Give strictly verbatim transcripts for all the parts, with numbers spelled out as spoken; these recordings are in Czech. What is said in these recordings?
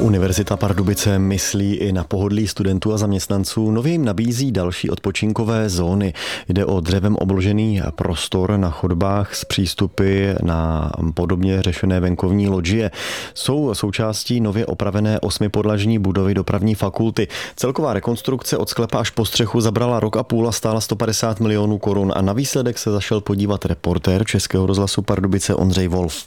Univerzita Pardubice myslí i na pohodlí studentů a zaměstnanců. Nově jim nabízí další odpočinkové zóny. Jde o dřevem obložený prostor na chodbách s přístupy na podobně řešené venkovní lodžie. Jsou součástí nově opravené osmipodlažní budovy dopravní fakulty. Celková rekonstrukce od sklepa až po střechu zabrala rok a půl a stála sto padesát milionů korun a na výsledek se zašel podívat reportér Českého rozhlasu Pardubice Ondřej Wolf.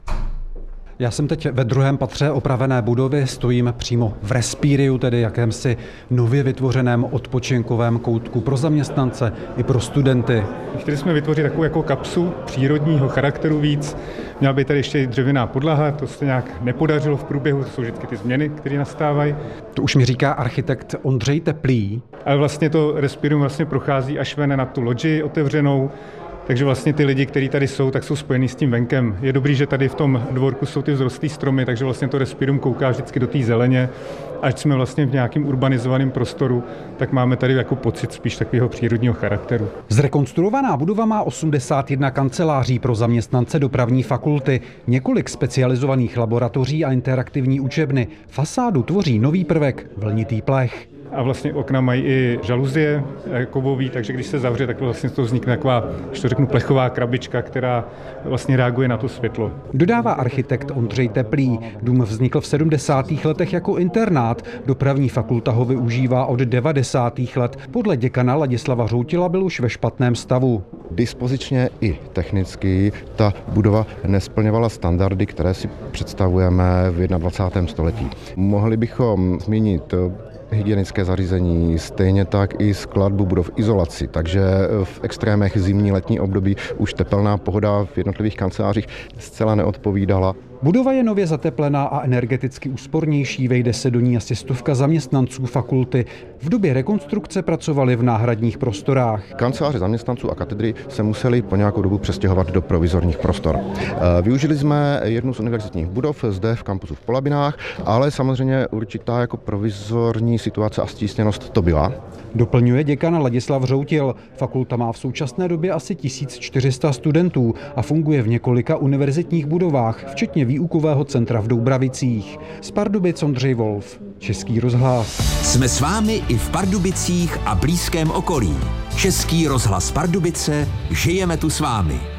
Já jsem teď ve druhém patře opravené budovy, stojím přímo v Respiriu, tedy jakémsi nově vytvořeném odpočinkovém koutku pro zaměstnance i pro studenty. Chtěli jsme vytvořit takovou jako kapsu přírodního charakteru víc. Měla by tady ještě dřevěná podlaha, to se nějak nepodařilo v průběhu, to jsou vždycky ty změny, které nastávají. To už mi říká architekt Ondřej Teplý. Ale vlastně to Respirium vlastně prochází až ven na tu loďi otevřenou. Takže vlastně ty lidi, kteří tady jsou, tak jsou spojení s tím venkem. Je dobrý, že tady v tom dvorku jsou ty vzrostlé stromy, takže vlastně to Respirium kouká vždycky do té zeleně. Ať jsme vlastně v nějakém urbanizovaném prostoru, tak máme tady jako pocit spíš takového přírodního charakteru. Zrekonstruovaná budova má osmdesát jedna kanceláří pro zaměstnance dopravní fakulty, několik specializovaných laboratoří a interaktivní učebny. Fasádu tvoří nový prvek vlnitý plech. A vlastně okna mají i žaluzie kovový, takže když se zavře, tak vlastně to vznikne taková, když to řeknu, plechová krabička, která vlastně reaguje na to světlo. Dodává architekt Ondřej Teplý. Dům vznikl v sedmdesátých letech jako internát. Dopravní fakulta ho využívá od devadesátých let. Podle děkana Ladislava Řoutila byl už ve špatném stavu. Dispozičně i technicky ta budova nesplňovala standardy, které si představujeme v dvacátém prvním století. Mohli bychom zmínit hygienické zařízení, stejně tak i skladbu budov, izolaci, takže v extrémech zimní letní období už tepelná pohoda v jednotlivých kancelářích zcela neodpovídala. Budova je nově zateplená a energeticky úspornější, vejde se do ní asi stovka zaměstnanců fakulty. V době rekonstrukce pracovali v náhradních prostorách. Kanceláře zaměstnanců a katedry se museli po nějakou dobu přestěhovat do provizorních prostor. Využili jsme jednu z univerzitních budov zde v kampusu v Polabinách, ale samozřejmě určitá jako provizorní situace a stísněnost to byla. Doplňuje děkan Ladislav Řoutil. Fakulta má v současné době asi tisíc čtyři sta studentů a funguje v několika univerzitních budovách, včetně výukového centra v Doubravicích. Z Pardubic Ondřej Wolf, Český rozhlas. Jsme s vámi i v Pardubicích a blízkém okolí. Český rozhlas Pardubice, žijeme tu s vámi.